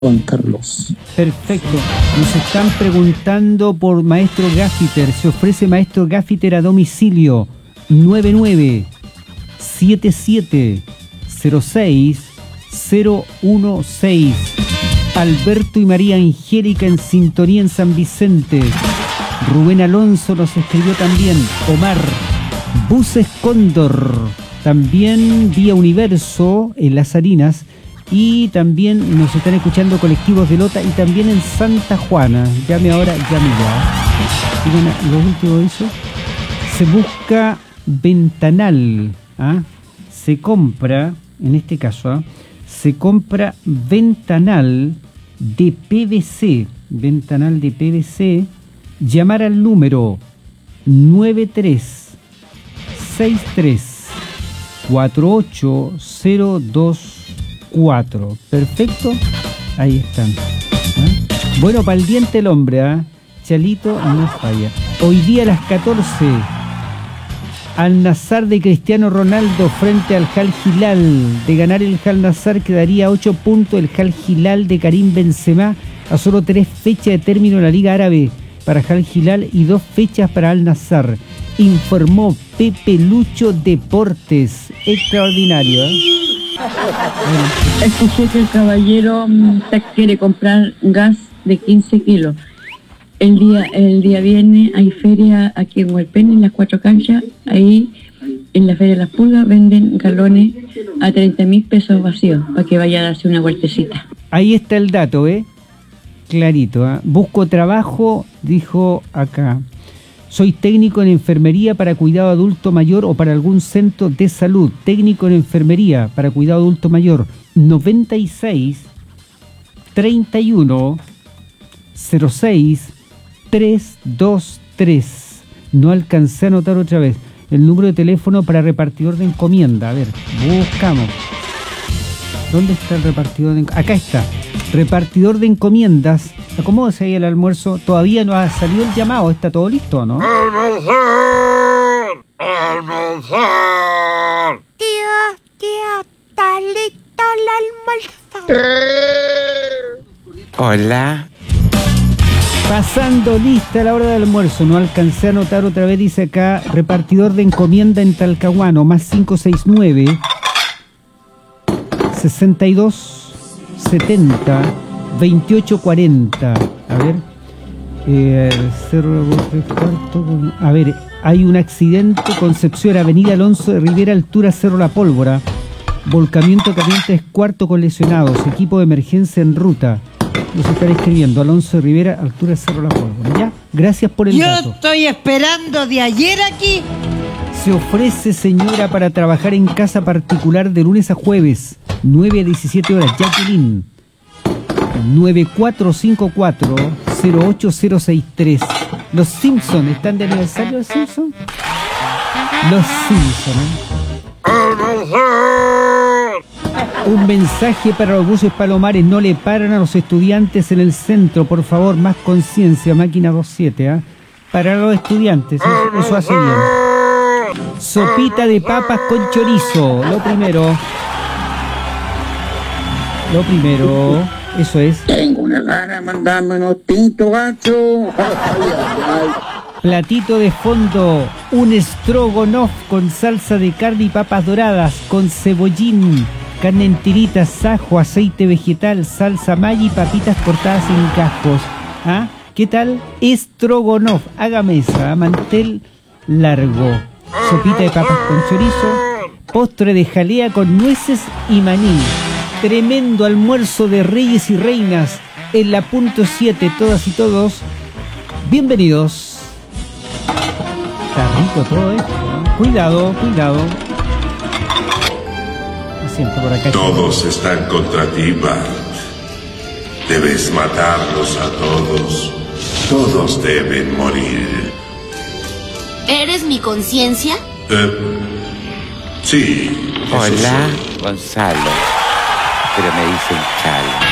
Juan Carlos. Perfecto. Nos están preguntando por Maestro Gaffiter. Se ofrece Maestro Gaffiter a domicilio 99-7706-016. Alberto y María Angélica en sintonía en San Vicente. Rubén Alonso nos escribió también. Omar. Buses Cóndor. También vía Universo en Las Harinas. Y también nos están escuchando colectivos de Lota y también en Santa Juana. Llame ahora, llame ya. Y bueno, lo último de eso. Se busca ventanal. Se compra, en este caso, se compra ventanal de PVC. Ventanal de PVC. Llamar al número 9363-48024. Perfecto, ahí están. Bueno, para el diente el hombre, Chalito no falla. Hoy día a las 14, Al Nassr de Cristiano Ronaldo frente al Al Hilal. De ganar el Al Nassr quedaría 8 puntos el Al Hilal de Karim Benzema, a solo 3 fechas de término en la Liga Árabe para Al Hilal y 2 fechas para Al Nassr. Informó Pepe Lucho Deportes. Extraordinario, Escuché que el caballero quiere comprar gas de 15 kilos. El día viernes hay feria aquí en Hualpén, en las 4 canchas. Ahí, en la Feria de las Pulgas, venden galones a 30.000 pesos vacíos para que vaya a darse una vueltecita. Ahí está el dato, clarito. Busco trabajo, dijo acá. Soy técnico en enfermería para cuidado adulto mayor o para algún centro de salud. Técnico en enfermería para cuidado adulto mayor. 96 31 06 323. No alcancé a anotar otra vez. El número de teléfono para repartidor de encomienda. A ver, buscamos. ¿Dónde está el repartidor de encomiendas? Acá está. Repartidor de encomiendas. Acomódese ahí el almuerzo. Todavía no ha salido el llamado. ¿Está todo listo, no? ¡Almorzar! ¡Almorzar! Tío, ¿está listo el almuerzo? Hola. Pasando lista la hora del almuerzo. No alcancé a anotar otra vez, dice acá. Repartidor de encomienda en Talcahuano. Más 569 62 70 2840. A ver. A ver, hay un accidente. Concepción, Avenida Alonso de Rivera, altura Cerro La Pólvora. Volcamiento Corrientes Cuarto con lesionados. Equipo de emergencia en ruta. Nos están escribiendo. Alonso de Rivera, altura Cerro La Pólvora. ¿Ya? Gracias por el dato. Yo estoy esperando de ayer aquí. Se ofrece, señora, para trabajar en casa particular de lunes a jueves, 9 a 17 horas. Jacqueline, 9454-08063. Los Simpson, ¿están de aniversario los Simpson? Los Simpson, Un mensaje para los buses Palomares. No le paran a los estudiantes en el centro, por favor, más conciencia. Máquina 27, para los estudiantes, eso hace bien. Sopita de papas con chorizo, lo primero, eso es. Tengo una gana de mandarme unos tintos, gacho. Platito de fondo, un stroganoff con salsa de carne y papas doradas, con cebollín, carne en tiritas, ajo, aceite vegetal, salsa Maggi y papitas cortadas en cajos. ¿Qué tal? Stroganoff, hágame esa, mantel largo. Sopita de papas con chorizo, postre de jalea con nueces y maní. Tremendo almuerzo de reyes y reinas en la punto 7, todas y todos. Bienvenidos. Está rico todo esto. Cuidado. Me siento por acá. Todos están contra ti, Bart. Debes matarlos a todos. Todos deben morir. ¿Eres mi conciencia? Sí. Hola, Gonzalo. Pero me dicen Chalo.